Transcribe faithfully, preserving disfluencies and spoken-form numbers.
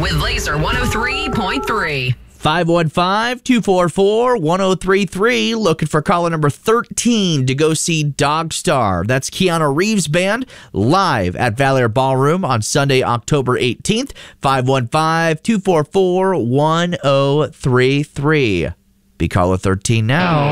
with Laser one oh three point three. five one five, two four four, one oh three three. Looking for caller number thirteen to go see Dog Star. That's Keanu Reeves' band live at Valier Ballroom on Sunday, October eighteenth. five one five, two four four, one oh three three. Be caller thirteen now.